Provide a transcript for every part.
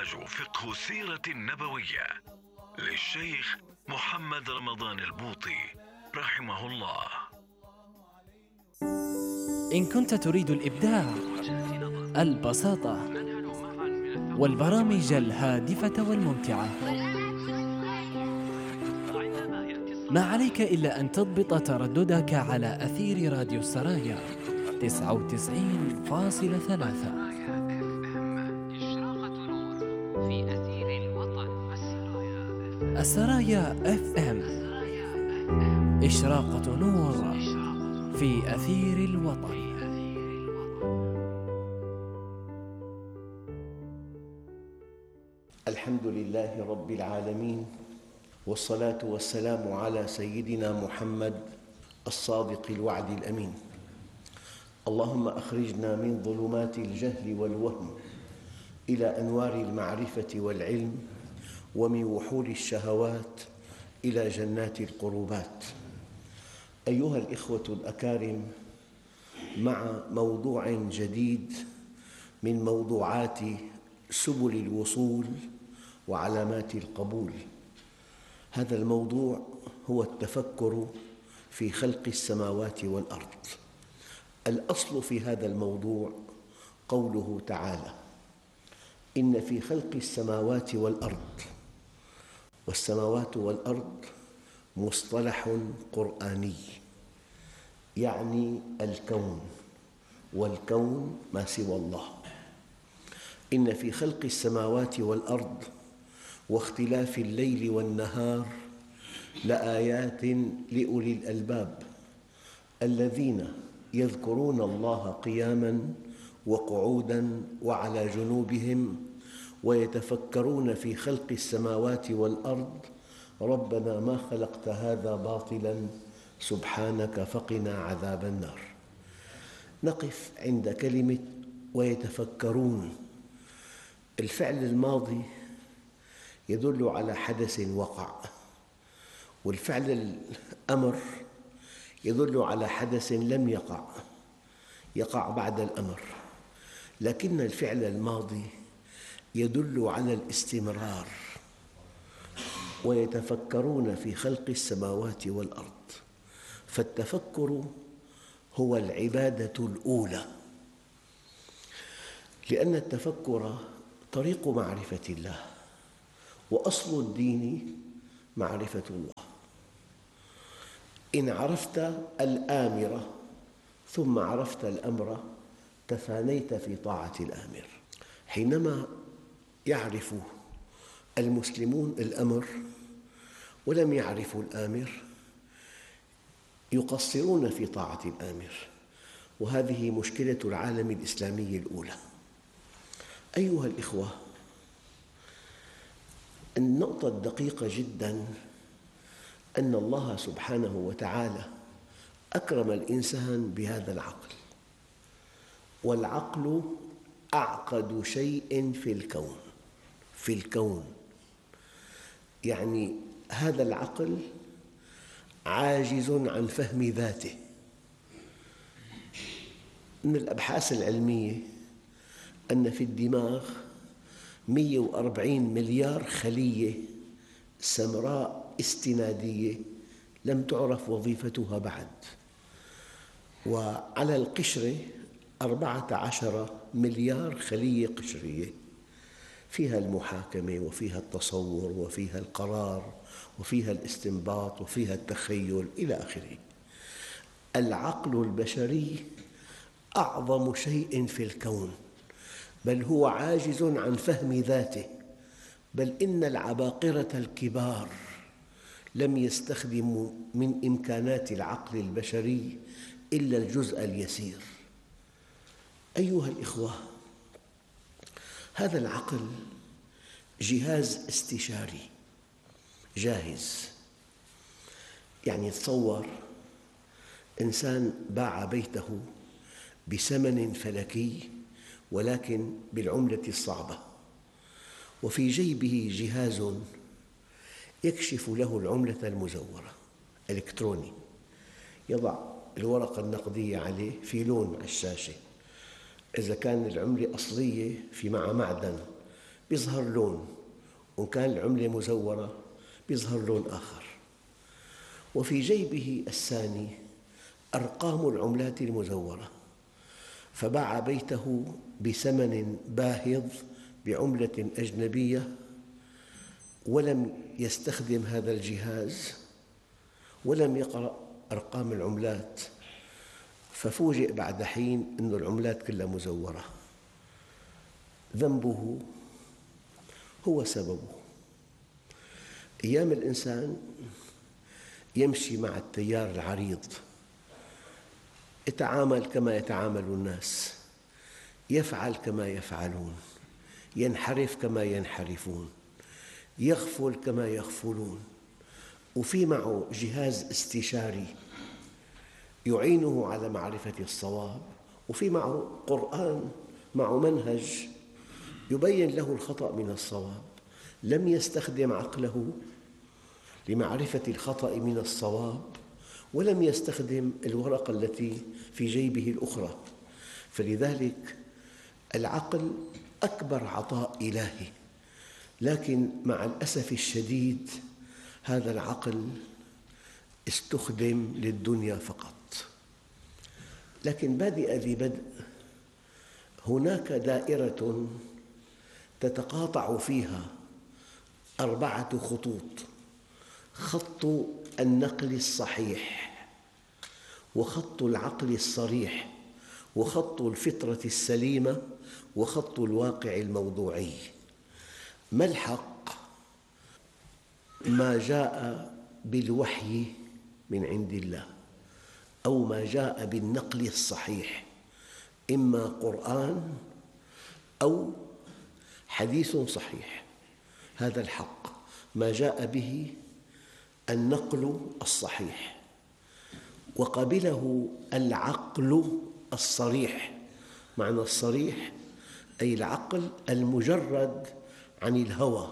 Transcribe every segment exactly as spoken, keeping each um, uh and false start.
برنامج فقه السيرة النبوية للشيخ محمد رمضان البوطي رحمه الله. إن كنت تريد الإبداع، البساطة، والبرامج الهادفة والممتعة، ما عليك إلا أن تضبط ترددك على أثير راديو السرايا تسعة وتسعين فاصلة ثلاثة. السرايا اف ام، إشراقة نور في أثير الوطن. الحمد لله رب العالمين، والصلاة والسلام على سيدنا محمد الصادق الوعد الأمين. اللهم أخرجنا من ظلمات الجهل والوهم إلى أنوار المعرفة والعلم، ومن وحول الشهوات إلى جنات القربات. أيها الإخوة الأكارم، مع موضوع جديد من موضوعات سبل الوصول وعلامات القبول. هذا الموضوع هو التفكر في خلق السماوات والأرض. الأصل في هذا الموضوع قوله تعالى: إن في خلق السماوات والأرض. والسماوات والأرض مصطلح قرآني يعني الكون، والكون ما سوى الله. إن في خلق السماوات والأرض واختلاف الليل والنهار لآيات لأولي الألباب الذين يذكرون الله قياماً وقعوداً وعلى جنوبهم ويتفكرون في خلق السماوات والأرض ربنا ما خلقت هذا باطلاً سبحانك فقنا عذاب النار. نقف عند كلمة ويتفكرون. الفعل الماضي يدل على حدث وقع، والفعل الأمر يدل على حدث لم يقع، يقع بعد الأمر. لكن الفعل الماضي يدل على الاستمرار. ويتفكرون في خلق السماوات والأرض، فالتفكر هو العبادة الأولى، لأن التفكر طريق معرفة الله، وأصل الدين معرفة الله. إن عرفت الآمر ثم عرفت الأمر تفانيت في طاعة الآمر. حينما يعرف المسلمون الأمر ولم يعرفوا الآمر يقصرون في طاعة الآمر، وهذه مشكلة العالم الإسلامي الأولى. أيها الإخوة، النقطة الدقيقة جداً أن الله سبحانه وتعالى أكرم الإنسان بهذا العقل، والعقل أعقد شيء في الكون. في الكون يعني هذا العقل عاجز عن فهم ذاته. من الأبحاث العلمية أن في الدماغ مئة وأربعين مليار خلية سمراء استنادية لم تعرف وظيفتها بعد، وعلى القشرة أربعة عشر مليار خلية قشرية، فيها المحاكمة وفيها التصور وفيها القرار وفيها الاستنباط وفيها التخيل إلى آخره. العقل البشري أعظم شيء في الكون، بل هو عاجز عن فهم ذاته. بل إن العباقرة الكبار لم يستخدموا من إمكانات العقل البشري إلا الجزء اليسير. أيها الإخوة، هذا العقل جهاز استشاري جاهز. يعني تصور إنسان باع بيته بثمن فلكي ولكن بالعملة الصعبة، وفي جيبه جهاز يكشف له العملة المزورة إلكتروني، يضع الورقة النقدية عليه في لون على الشاشة. إذا كان العملة أصلية في مع معدن بيظهر لون، وإن كان العملة مزورة بيظهر لون آخر. وفي جيبه الثاني أرقام العملات المزورة، فباع بيته بثمن باهظ بعملة أجنبية ولم يستخدم هذا الجهاز ولم يقرأ أرقام العملات، ففوجئ بعد حين أن العملات كلها مزورة. ذنبه هو سببه. أيام الإنسان يمشي مع التيار العريض، يتعامل كما يتعامل الناس، يفعل كما يفعلون، ينحرف كما ينحرفون، يغفل كما يغفلون، وفي معه جهاز استشاري يعينه على معرفة الصواب، وفي معه قرآن، معه منهج يبين له الخطأ من الصواب. لم يستخدم عقله لمعرفة الخطأ من الصواب، ولم يستخدم الورقة التي في جيبه الأخرى. فلذلك العقل أكبر عطاء إلهي، لكن مع الأسف الشديد هذا العقل استخدم للدنيا فقط. لكن بادئ ذي بدء، هناك دائرة تتقاطع فيها أربعة خطوط: خط النقل الصحيح، وخط العقل الصريح، وخط الفطرة السليمة، وخط الواقع الموضوعي. ما الحق؟ ما جاء بالوحي من عند الله، أو ما جاء بالنقل الصحيح، إما قرآن أو حديث صحيح. هذا الحق، ما جاء به النقل الصحيح، وقبله العقل الصريح. معنى الصريح أي العقل المجرد عن الهوى،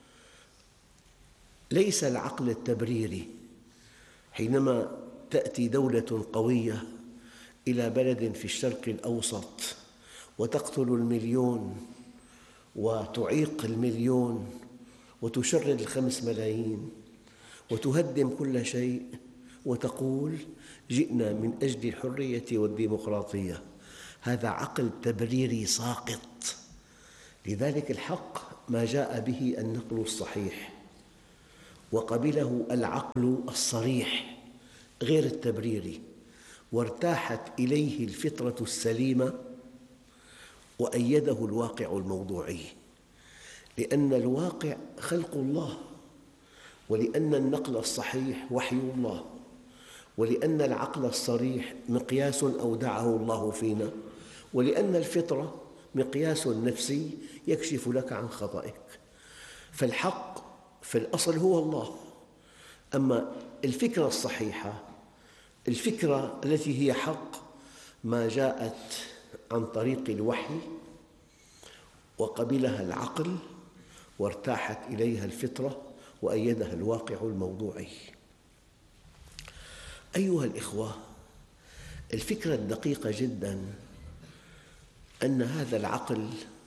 ليس العقل التبريري. حينما تأتي دولة قوية إلى بلد في الشرق الأوسط وتقتل المليون وتعيق المليون وتشرد الخمس ملايين وتهدم كل شيء وتقول جئنا من أجل الحرية والديمقراطية، هذا عقل تبريري ساقط. لذلك الحق ما جاء به النقل الصحيح، وقبله العقل الصريح غير التبريري، وارتاحت إليه الفطرة السليمة، وأيده الواقع الموضوعي، لأن الواقع خلق الله، ولأن النقل الصحيح وحي الله، ولأن العقل الصريح مقياس أودعه الله فينا، ولأن الفطرة مقياس نفسي يكشف لك عن خطئك. فالحق في الأصل هو الله. أما الفكرة الصحيحة، الفكرة التي هي حق، ما جاءت عن طريق الوحي وقبلها العقل وارتاحت إليها الفطرة وأيدها الواقع الموضوعي. أيها الإخوة، الفكرة الدقيقة جداً أن هذا العقل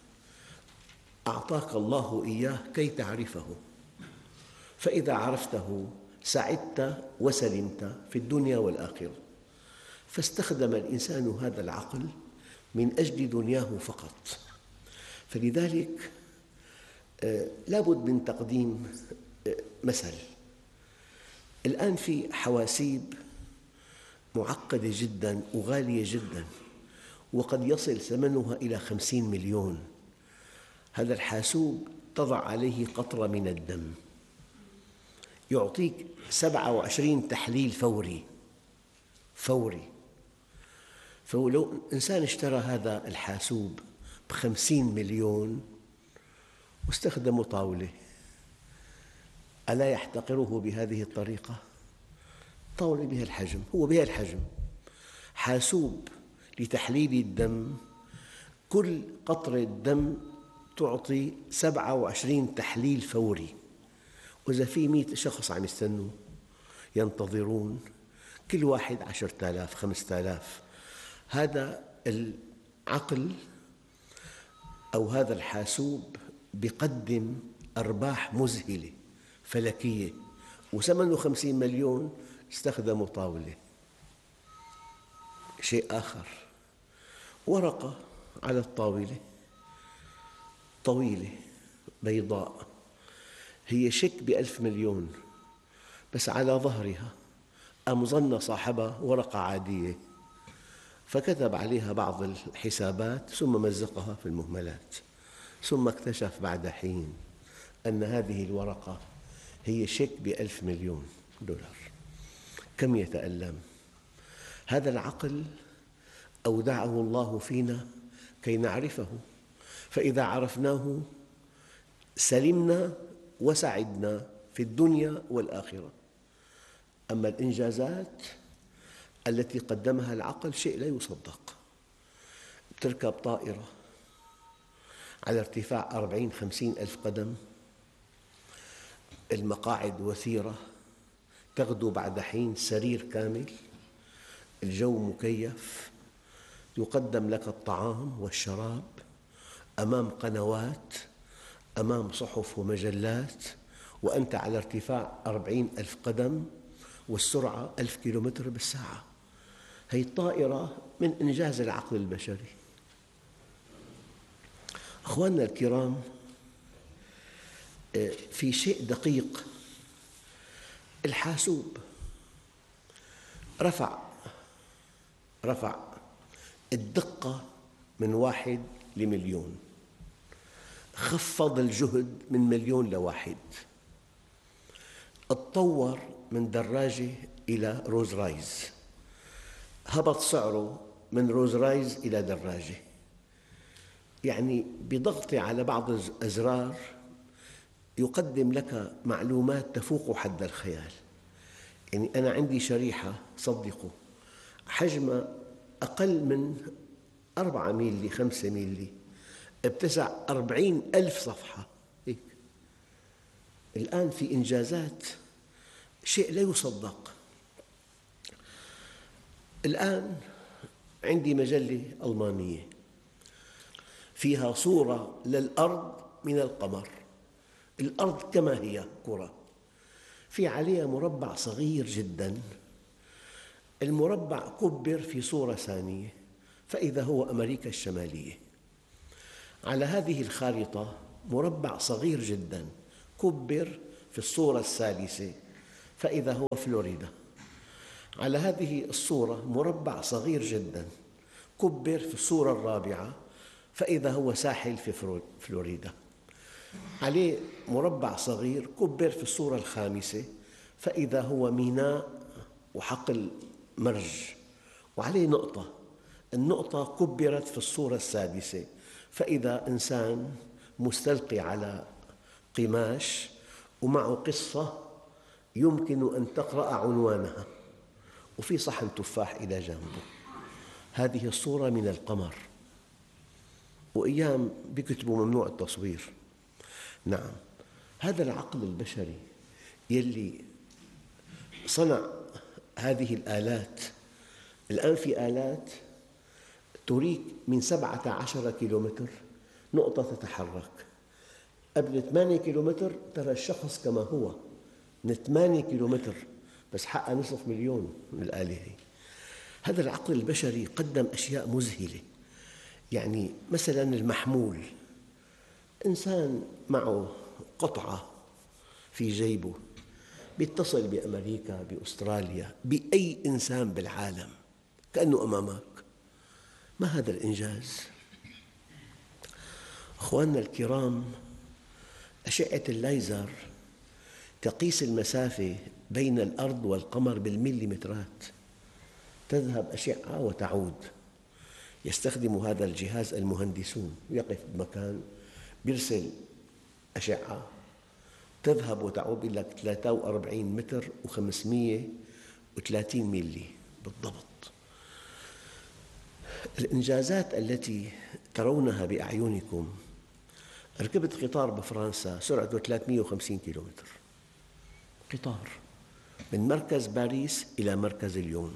أعطاك الله إياه كي تعرفه، فإذا عرفته سعدت وسلمت في الدنيا والآخرة. فاستخدم الإنسان هذا العقل من أجل دنياه فقط. فلذلك لابد من تقديم مثل. الآن في حواسيب معقدة جداً وغالية جداً، وقد يصل ثمنها إلى خمسين مليون. هذا الحاسوب تضع عليه قطرة من الدم، يعطيك سبعة وعشرين تحليل فوري فوري. فلو إنسان اشترى هذا الحاسوب بخمسين مليون واستخدمه طاولة، ألا يحتقره بهذه الطريقة؟ طاولة بها الحجم، هو بها الحجم، حاسوب لتحليل الدم، كل قطرة دم تعطي سبعة وعشرين تحليل فوري. وإذا في مئة شخص عم يستنوا ينتظرون، كل واحد عشرة آلاف خمسة آلاف. هذا العقل أو هذا الحاسوب بيقدم أرباح مذهلة فلكية، وثمنه خمسين مليون استخدموا طاولة. شيء آخر، ورقة على الطاولة طويلة بيضاء، هي شيك بألف مليون، بس على ظهرها قام ظن صاحبها ورقة عادية، فكتب عليها بعض الحسابات ثم مزقها في المهملات، ثم اكتشف بعد حين أن هذه الورقة هي شيك بألف مليون دولار. كم يتألم! هذا العقل أودعه الله فينا كي نعرفه، فإذا عرفناه سلمنا وسعدنا في الدنيا والآخرة. أما الإنجازات التي قدمها العقل شيء لا يصدق. تركب طائرة على ارتفاع أربعين خمسين ألف قدم، المقاعد وثيرة، تغدو بعد حين سرير كامل، الجو مكيف، يقدم لك الطعام والشراب أمام قنوات، أمام صحف ومجلات، وأنت على ارتفاع أربعين ألف قدم والسرعة ألف كيلومتر بالساعة. هذه الطائرة من إنجاز العقل البشري. أخواننا الكرام، في شيء دقيق، الحاسوب رفع رفع الدقة من واحد لمليون، خفض الجهد من مليون لواحد، اتطور من دراجة إلى روز رايز، هبط سعره من روز رايز إلى دراجة. يعني بضغط على بعض الأزرار يقدم لك معلومات تفوق حد الخيال. يعني أنا عندي شريحة صدقوا حجمها أقل من أربعة ميلي خمسة ميلي، بتسع أربعين ألف صفحة. هيك الآن في إنجازات شيء لا يصدق. الآن عندي مجلة ألمانية فيها صورة للأرض من القمر، الأرض كما هي كرة، في عليها مربع صغير جدا، المربع كبر في صورة ثانية فإذا هو أمريكا الشمالية. على هذه الخارطة مربع صغير جدا كبر في الصورة الثالثة فإذا هو فلوريدا. على هذه الصورة مربع صغير جدا كبر في الصورة الرابعة فإذا هو ساحل في فلوريدا. عليه مربع صغير كبر في الصورة الخامسة فإذا هو ميناء وحقل مرج، وعليه نقطة، النقطة كبرت في الصورة السادسة فإذا إنسان مستلقي على قماش ومعه قصة يمكن أن تقرأ عنوانها وفي صحن تفاح إلى جانبه. هذه الصورة من القمر، وأيام بيكتبوا ممنوع التصوير. نعم، هذا العقل البشري يلي صنع هذه الآلات. الآن في آلات تريك من سبعة عشر كيلومتر نقطة تتحرك، قبل ثمانية كيلومتر ترى الشخص كما هو، من ثمانية كيلومتر بس حقها نصف مليون من الآلة هي. هذا العقل البشري قدم أشياء مذهلة. يعني مثلاً المحمول، إنسان معه قطعة في جيبه بيتصل بأمريكا بأستراليا بأي إنسان بالعالم كأنه أمامك. ما هذا الإنجاز؟ أخواننا الكرام، أشعة الليزر تقيس المسافة بين الأرض والقمر بالمليمترات، تذهب أشعة وتعود. يستخدم هذا الجهاز المهندسون، يقف بمكان يرسل أشعة تذهب وتعود إلى ثلاثة وأربعين متر وخمسمئة وثلاثين ميلي بالضبط. الإنجازات التي ترونها بأعينكم، ركبت قطار بفرنسا سرعته ثلاثمئة وخمسين كيلومتر، قطار من مركز باريس إلى مركز ليون.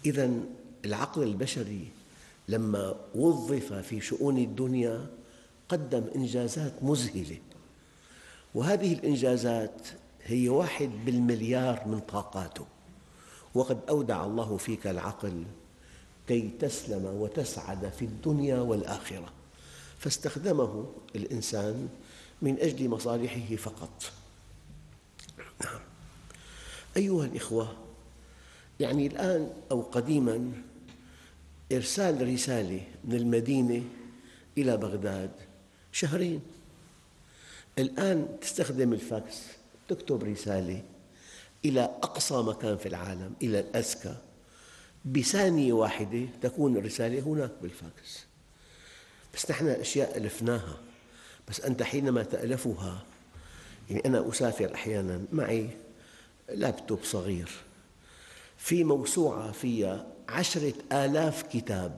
إذن العقل البشري لما وظف في شؤون الدنيا قدم إنجازات مذهلة، وهذه الإنجازات هي واحد بالمليار من طاقاته. وقد أودع الله فيك العقل كي تسلم وتسعد في الدنيا والآخرة، فاستخدمه الإنسان من أجل مصالحه فقط. نعم. أيها الإخوة، يعني الآن أو قديماً إرسال رسالة من المدينة إلى بغداد شهرين. الآن تستخدم الفاكس، تكتب رسالة إلى أقصى مكان في العالم، إلى الأزكى، بثانية واحدة تكون الرسالة هناك بالفاكس. بس نحن أشياء ألفناها، بس أنت حينما تألفها، يعني أنا أسافر أحياناً معي لابتوب صغير في موسوعة فيها عشرة آلاف كتاب،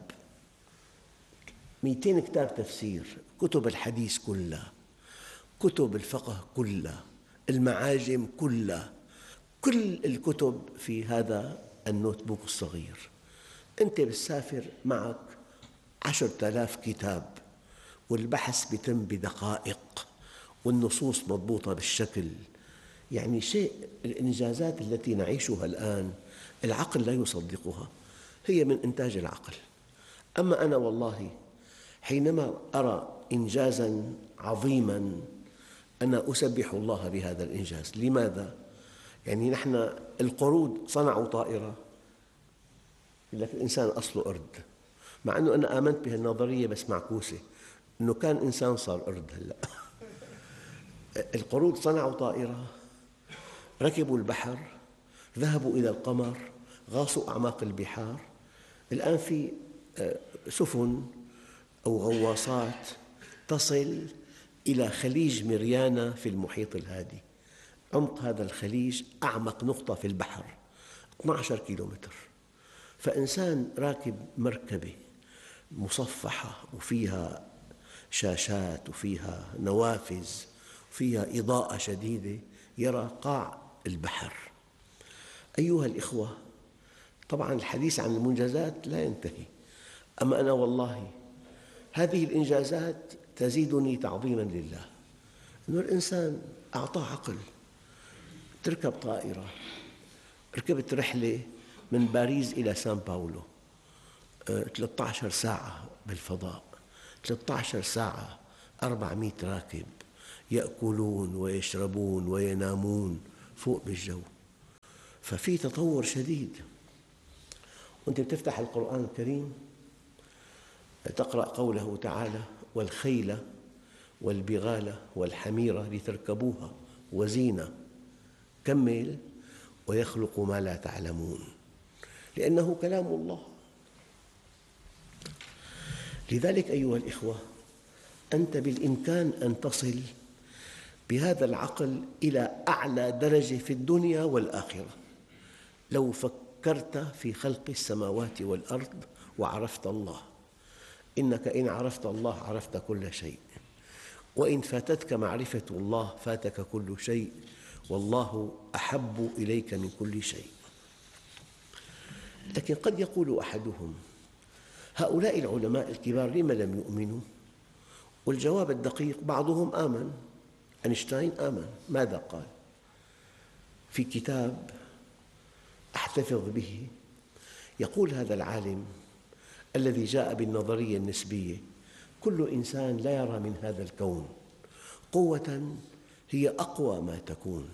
مئتين كتاب تفسير، كتب الحديث كلها، كتب الفقه كلها، المعاجم كلها، كل الكتب في هذا النوت بوك الصغير. أنت بتسافر معك عشرة آلاف كتاب، والبحث يتم بدقائق، والنصوص مضبوطة بالشكل. يعني شيء، الإنجازات التي نعيشها الآن العقل لا يصدقها، هي من إنتاج العقل. أما أنا والله حينما أرى إنجازاً عظيماً أنا أسبح الله بهذا الإنجاز. لماذا؟ يعني نحن القرود صنعوا طائرة، يقول لك الإنسان أصله قرد، مع أنه أنا آمنت بهالنظرية بس معكوسة، أنه كان إنسان صار قرد. هلأ القرود صنعوا طائرة، ركبوا البحر، ذهبوا إلى القمر، غاصوا أعماق البحار. الآن في سفن أو غواصات تصل إلى خليج ماريانا في المحيط الهادي. عمق هذا الخليج أعمق نقطة في البحر اثني عشر كيلومتر. فإنسان راكب مركبة مصفحة وفيها شاشات وفيها نوافذ وفيها إضاءة شديدة يرى قاع البحر. أيها الإخوة، طبعاً الحديث عن المنجزات لا ينتهي، أما أنا والله هذه الإنجازات تزيدني تعظيماً لله، أن الإنسان أعطاه عقل. تركب طائرة، ركبت رحلة من باريس إلى سان باولو، ثلاثة عشر ساعة بالفضاء، ثلاثة عشر ساعة، أربعمئة راكب يأكلون ويشربون وينامون فوق بالجو. ففي تطور شديد. وأنت بتفتح القرآن الكريم تقرأ قوله تعالى: والخيل والبغال والحمير لتركبوها وزينة. كمل: ويخلق ما لا تعلمون، لأنه كلام الله. لذلك أيها الإخوة، أنت بالإمكان أن تصل بهذا العقل إلى أعلى درجة في الدنيا والآخرة لو فكرت في خلق السماوات والأرض وعرفت الله. إنك إن عرفت الله عرفت كل شيء، وإن فاتتك معرفة الله فاتك كل شيء، والله أحب إليك من كل شيء. لكن قد يقول أحدهم: هؤلاء العلماء الكبار لم لم يؤمنوا؟ والجواب الدقيق: بعضهم آمن. أينشتاين آمن. ماذا قال؟ في كتاب أحتفظ به يقول هذا العالم الذي جاء بالنظرية النسبية: كل إنسان لا يرى من هذا الكون قوة هي أقوى ما تكون،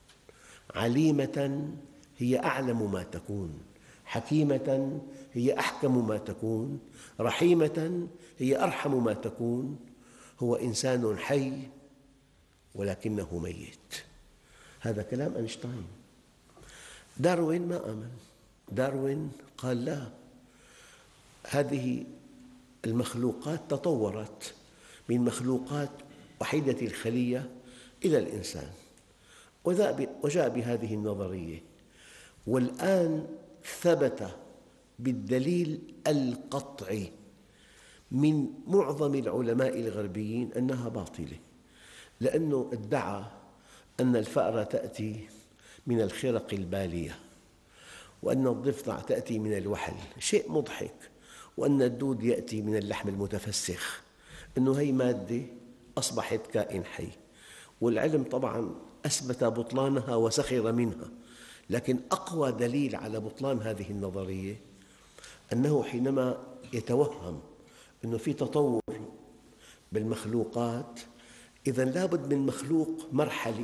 عليمة هي أعلم ما تكون، حكيمة هي أحكم ما تكون، رحيمة هي أرحم ما تكون. هو إنسان حي ولكنه ميت. هذا كلام أينشتاين. داروين ما آمن. داروين قال: لا، هذه المخلوقات تطورت من مخلوقات وحيدة الخلية إلى الإنسان، وجاء بهذه النظرية. والآن ثبت بالدليل القطعي من معظم العلماء الغربيين أنها باطلة، لأنه ادعى أن الفأرة تأتي من الخرق البالية، وأن الضفدع تأتي من الوحل، شيء مضحك، وأن الدود يأتي من اللحم المتفسخ. أنه هي مادة أصبحت كائن حي، والعلم طبعاً أثبت بطلانها وسخر منها، لكن أقوى دليل على بطلان هذه النظرية أنه حينما يتوهم أنه في تطور بالمخلوقات، إذن لابد من مخلوق مرحلي.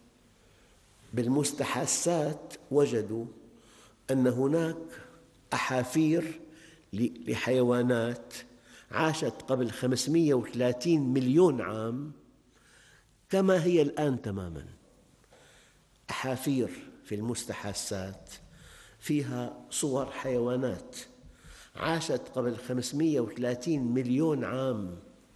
بالمستحثات وجدوا أن هناك أحافير لحيوانات عاشت قبل خمسمئة وثلاثين مليون عام كما هي الآن تماماً. أحافير في المستحثات فيها صور حيوانات عاشت قبل خمسمئة وثلاثين مليون عام،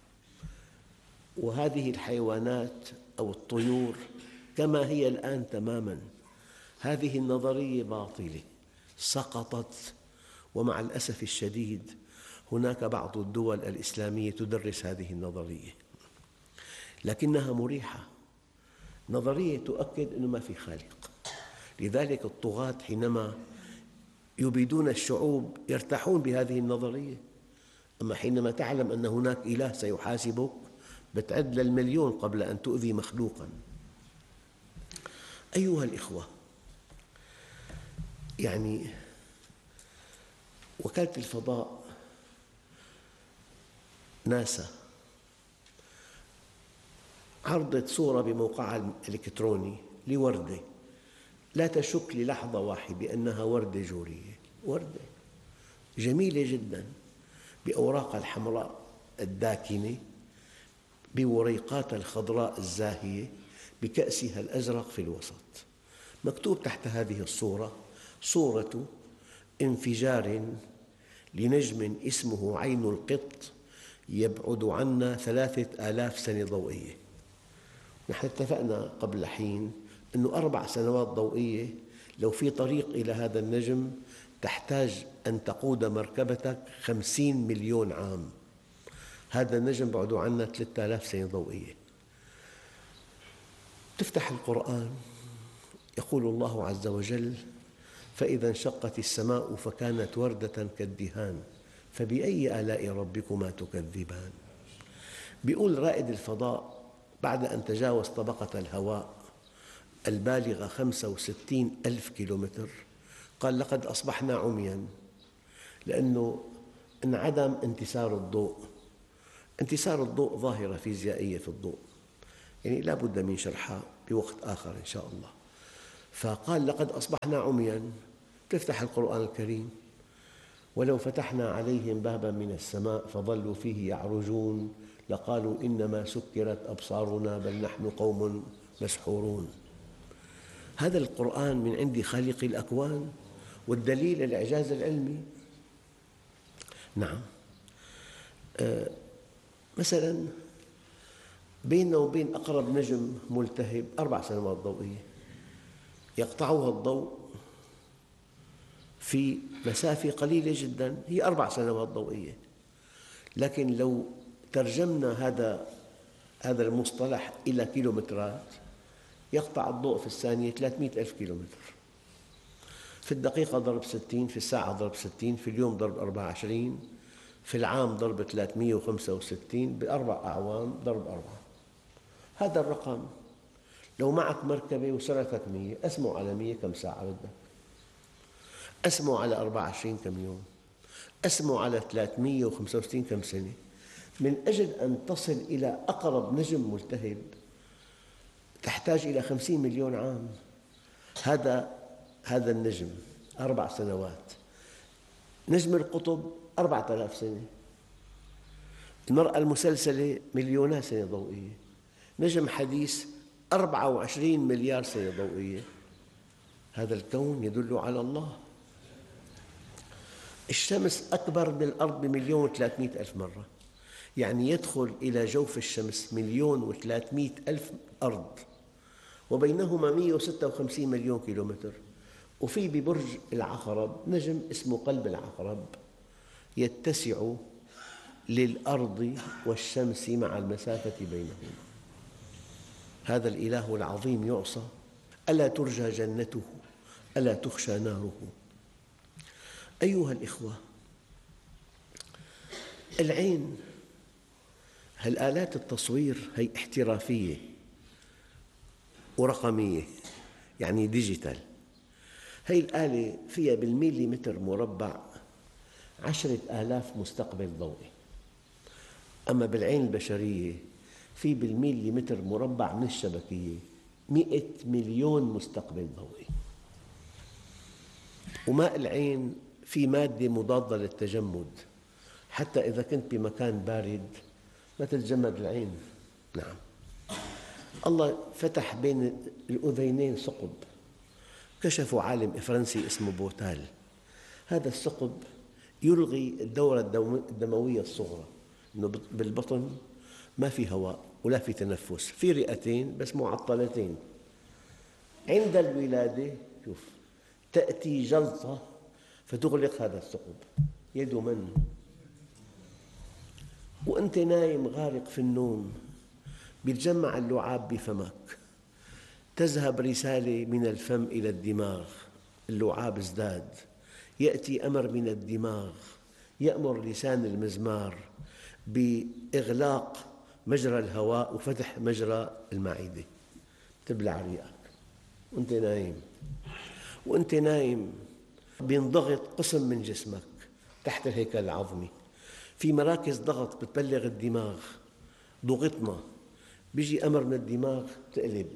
وهذه الحيوانات أو الطيور كما هي الآن تماماً. هذه النظرية باطلة، سقطت، ومع الأسف الشديد هناك بعض الدول الإسلامية تدرس هذه النظرية، لكنها مريحة، نظرية تؤكد أنه ما في خالق. لذلك الطغاة حينما يبيدون الشعوب يرتاحون بهذه النظرية، أما حينما تعلم أن هناك إله سيحاسبك بتعد للمليون قبل أن تؤذي مخلوقاً. أيها الإخوة، يعني وكالة الفضاء ناسا عرضت صورة بموقعها الإلكتروني لوردة، لا تشك للحظة واحدة بأنها وردة جورية، وردة جميلة جداً بأوراقها الحمراء الداكنة، بوريقاتها الخضراء الزاهية، بكأسها الأزرق في الوسط. مكتوب تحت هذه الصورة: صورة انفجار لنجم اسمه عين القط يبعد عنا ثلاثة آلاف سنة ضوئية. نحن اتفقنا قبل حين أنه أربع سنوات ضوئية لو في طريق إلى هذا النجم تحتاج أن تقود مركبتك خمسين مليون عام. هذا النجم بعده عنا ثلاثة آلاف سنة ضوئية. تفتح القرآن يقول الله عز وجل: فإذا انشقت السماء فكانت وردة كالدهان فبأي آلاء ربكما تكذبان. بيقول رائد الفضاء بعد أن تجاوز طبقة الهواء البالغة خمسة وستين ألف كيلومتر، قال: لقد أصبحنا عمياً، لأنه انعدم انتسار الضوء. انتسار الضوء ظاهرة فيزيائية في الضوء، يعني لا بد من شرحها بوقت آخر إن شاء الله. فقال: لقد أصبحنا عمياً. تفتح القرآن الكريم: ولو فتحنا عليهم باباً من السماء فظلوا فيه يعرجون لقالوا إنما سكرت أبصارنا بل نحن قوم مسحورون. هذا القرآن من عند خالق الأكوان، والدليل الإعجاز العلمي. نعم، أه مثلاً بيننا وبين أقرب نجم ملتهب أربع سنوات ضوئية، يقطعها الضوء في مسافة قليلة جداً، هي أربع سنوات ضوئية. لكن لو ترجمنا هذا هذا المصطلح إلى كيلومترات، يقطع الضوء في الثانية ثلاثمئة ألف كيلومتر، في الدقيقة ضرب ستين، في الساعة ضرب ستين، في اليوم ضرب أربعة وعشرين، في العام ضرب ثلاثمئة وخمسة وستين، بأربع أعوام ضرب أربعة. هذا الرقم لو معك مركبة وسرعتك مية، أسمه على مية كم ساعة بدك؟ أسمه على أربعة وعشرين كم يوم؟ أسمه على ثلاثمئة وخمسة وستين كم سنة؟ من أجل أن تصل إلى أقرب نجم ملتهب تحتاج إلى خمسين مليون عام. هذا هذا النجم أربع سنوات، نجم القطب أربعة آلاف سنة، المرأة المسلسلة مليونات سنة ضوئية، نجم حديث أربعة وعشرين مليار سنة ضوئية. هذا الكون يدل على الله. الشمس أكبر من الأرض بمليون وثلاثمئة ألف مرة، يعني يدخل إلى جوف الشمس مليون وثلاثمئة ألف أرض، وبينهما مئة وستة وخمسين مليون كيلومتر. وفي ببرج العقرب نجم اسمه قلب العقرب يتسع للأرض والشمس مع المسافة بينهما. هذا الإله العظيم يعصى؟ ألا ترجى جنته؟ ألا تخشى ناره؟ أيها الإخوة، العين هالآلات التصوير هي احترافية ورقمية، يعني ديجيتال. هي الآلة فيها بالميليمتر مربع عشرة آلاف مستقبل ضوئي، أما بالعين البشرية في بالميليمتر مربع من الشبكية مئة مليون مستقبل ضوئي. وماء العين في مادة مضادة للتجمد، حتى إذا كنت بمكان بارد ما تتجمد العين. نعم، الله فتح بين الأذينين ثقب، كشفوا عالم فرنسي اسمه بوتال. هذا الثقب يلغي الدورة الدموية الصغرى، إنه بالبطن ما في هواء ولا في تنفس، في رئتين بس معطلتين. عند الولادة شوف تأتي جلطة فتغلق هذا الثقب. يد من؟ وأنت نايم غارق في النوم بيتجمع اللعاب بفمك، تذهب رسالة من الفم إلى الدماغ، اللعاب ازداد، يأتي أمر من الدماغ يأمر لسان المزمار بإغلاق مجرى الهواء وفتح مجرى المعدة، تبلع ريقك وأنت نايم. وأنت نايم بينضغط قسم من جسمك تحت الهيكل العظمي، في مراكز ضغط بتبلغ الدماغ ضغطنا، بيجي أمر من الدماغ تقلب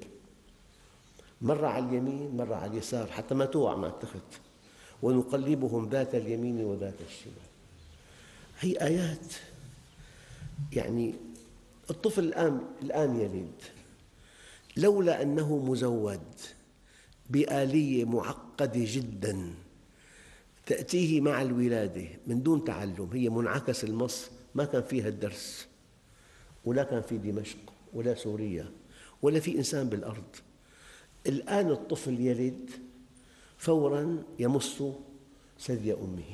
مرة على اليمين مرة على اليسار حتى ما توقع مع التخت، ونقلبهم ذات اليمين وذات الشمال. هي آيات. يعني الطفل الآن الآن يلد، لولا أنه مزود بآلية معقدة جداً تأتيه مع الولادة من دون تعلم، هي منعكس المص، ما كان فيها الدرس، ولا كان في دمشق ولا سوريا ولا في إنسان بالأرض. الآن الطفل يلد فوراً يمص ثدي أمه.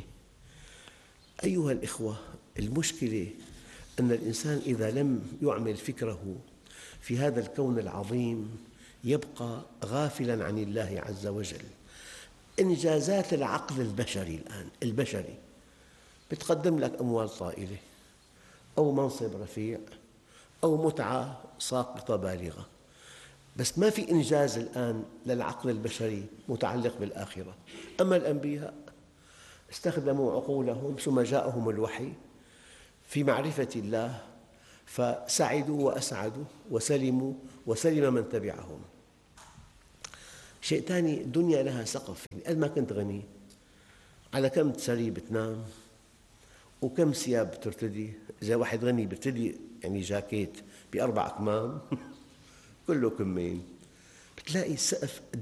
أيها الإخوة، المشكلة أن الإنسان إذا لم يعمل فكره في هذا الكون العظيم يبقى غافلاً عن الله عز وجل. إنجازات العقل البشري الآن البشري بتقدم لك أموال طائلة أو منصب رفيع أو متعة ساقطة بالغة، بس ما في إنجاز الآن للعقل البشري متعلق بالآخرة. أما الأنبياء استخدموا عقولهم ثم جاءهم الوحي في معرفة الله فسعدوا وأسعدوا وسلموا وسلم من تبعهم. شيء ثاني، الدنيا لها سقف، يعني قد ما كنت غني على كم سري بتنام وكم ثياب بترتدي. إذا واحد غني بيرتدي يعني جاكيت بأربع أكمام كله كمين، بتلاقي السقف